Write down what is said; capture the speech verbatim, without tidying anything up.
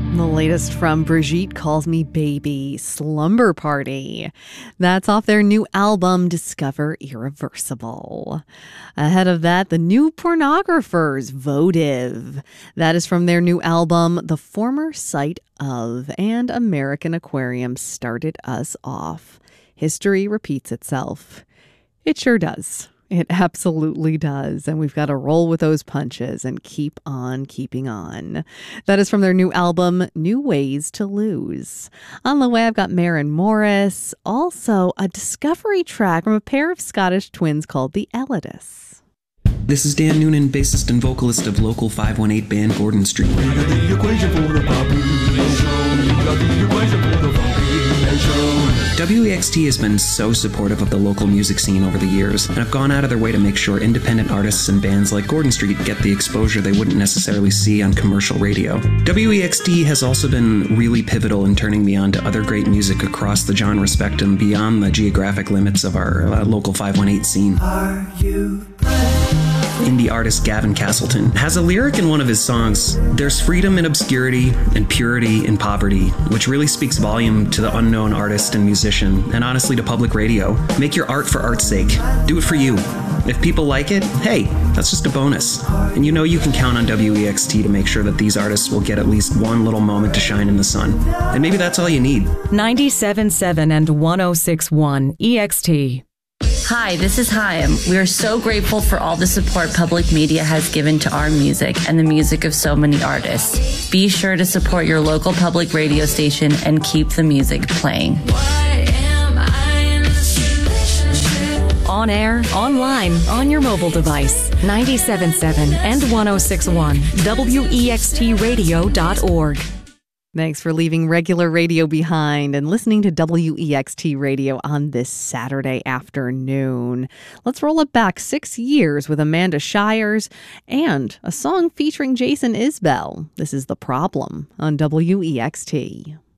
The latest from Brigitte Calls Me Baby, Slumber Party. That's off their new album, Discover Irreversible. Ahead of that, the New Pornographers, Votive. That is from their new album, The Former Sight Of, and American Aquarium started us off. History repeats itself. It sure does. It absolutely does. And we've got to roll with those punches and keep on keeping on. That is from their new album, New Ways to Lose. On the way, I've got Maren Morris. Also, a discovery track from a pair of Scottish twins called the Elidis. This is Dan Noonan, bassist and vocalist of local five one eight band Gordon Street. We got the equation for the population. We got the equation for the population. W E X T has been so supportive of the local music scene over the years, and have gone out of their way to make sure independent artists and bands like Gordon Street get the exposure they wouldn't necessarily see on commercial radio. W E X T has also been really pivotal in turning me on to other great music across the genre spectrum beyond the geographic limits of our uh, local five one eight scene. Are you ready? Indie artist Gavin Castleton has a lyric in one of his songs. There's freedom in obscurity and purity in poverty, which really speaks volume to the unknown artist and musician, and honestly to public radio. Make your art for art's sake. Do it for you. If people like it, hey, that's just a bonus. And you know you can count on W E X T to make sure that these artists will get at least one little moment to shine in the sun. And maybe that's all you need. ninety-seven point seven and one oh six point one E X T. Hi, this is Chaim. We are so grateful for all the support public media has given to our music and the music of so many artists. Be sure to support your local public radio station and keep the music playing. On air, online, on your mobile device. ninety-seven point seven and one oh six point one W E X T radio dot org. Thanks for leaving regular radio behind and listening to W E X T Radio on this Saturday afternoon. Let's roll it back six years with Amanda Shires and a song featuring Jason Isbell. This is The Problem on W E X T.